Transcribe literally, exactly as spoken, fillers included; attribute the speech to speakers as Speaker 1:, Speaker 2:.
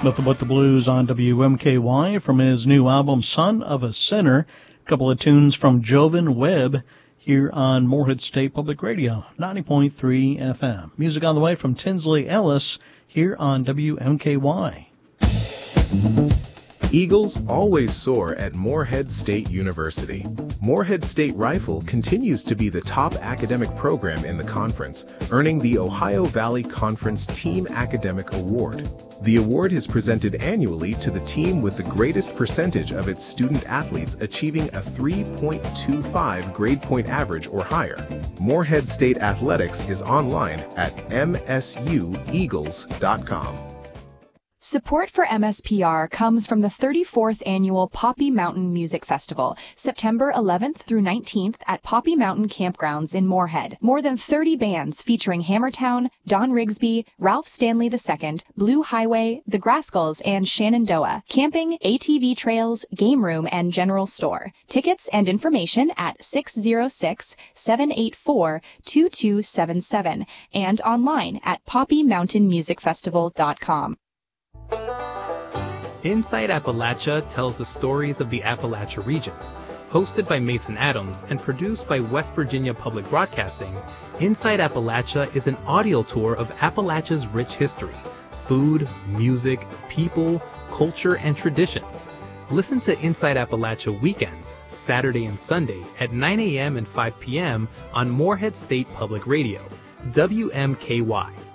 Speaker 1: Nothing But the Blues on W M K Y from his new album, Son of a Sinner. A couple of tunes from Jovan Webb here on Morehead State Public Radio, ninety point three F M. Music on the way from Tinsley Ellis here on W M K Y.
Speaker 2: Eagles always soar at Morehead State University. Morehead State Rifle continues to be the top academic program in the conference, earning the Ohio Valley Conference Team Academic Award. The award is presented annually to the team with the greatest percentage of its student athletes achieving a three point two five grade point average or higher. Morehead State Athletics is online at m s u eagles dot com.
Speaker 3: Support for M S P R comes from the thirty-fourth Annual Poppy Mountain Music Festival, September eleventh through nineteenth at Poppy Mountain Campgrounds in Morehead. More than thirty bands featuring Hammertown, Don Rigsby, Ralph Stanley the Second, Blue Highway, The Grascals, and Shenandoah. Camping, A T V trails, game room, and general store. Tickets and information at six oh six, seven eight four, two two seven seven and online at poppy mountain music festival dot com.
Speaker 4: Inside Appalachia tells the stories of the Appalachia region. Hosted by Mason Adams and produced by West Virginia Public Broadcasting, Inside Appalachia is an audio tour of Appalachia's rich history, food, music, people, culture, and traditions. Listen to Inside Appalachia weekends, Saturday and Sunday at nine a.m. and five p.m. on Morehead State Public Radio, W M K Y.